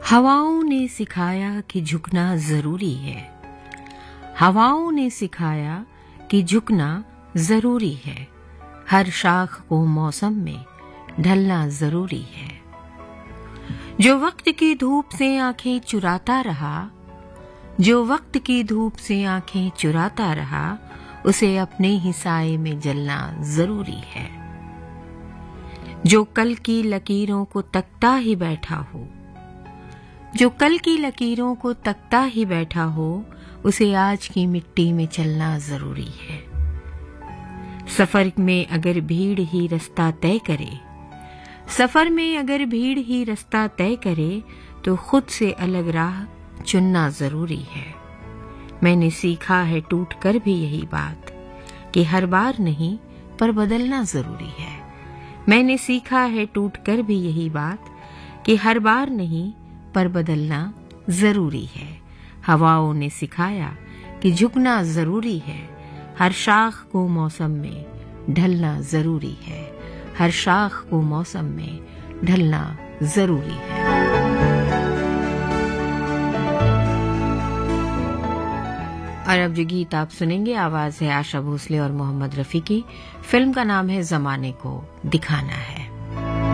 हवाओं ने सिखाया कि झुकना जरूरी है। हवाओं ने सिखाया कि झुकना जरूरी है। हर शाख को मौसम में ढलना जरूरी है। जो वक्त की धूप से आंखें चुराता रहा, जो वक्त की धूप से आंखें चुराता रहा, उसे अपने ही साए में जलना जरूरी है। जो कल की लकीरों को तकता ही बैठा हो, जो कल की लकीरों को तकता ही बैठा हो, उसे आज की मिट्टी में चलना जरूरी है। सफर में अगर भीड़ ही रास्ता तय करे, सफर में अगर भीड़ ही रास्ता तय करे, तो खुद से अलग राह चुनना जरूरी है। मैंने सीखा है टूट कर भी यही बात, कि हर बार नहीं पर बदलना जरूरी है। मैंने सीखा है टूट कर भी यही बात, कि हर बार नहीं पर बदलना जरूरी है। हवाओं ने सिखाया कि झुकना जरूरी है। हर शाख को मौसम में ढलना जरूरी है। हर शाख को मौसम में ढलना जरूरी है। और अब जो गीत आप सुनेंगे, आवाज है आशा भोसले और मोहम्मद रफी की। फिल्म का नाम है जमाने को दिखाना है।